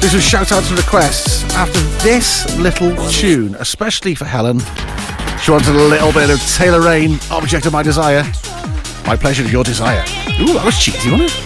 This was shout out to requests after this little tune, especially for Helen. She wanted a little bit of Taylor Rain, Object of My Desire. My pleasure, your desire. Ooh, that was cheesy, wasn't it?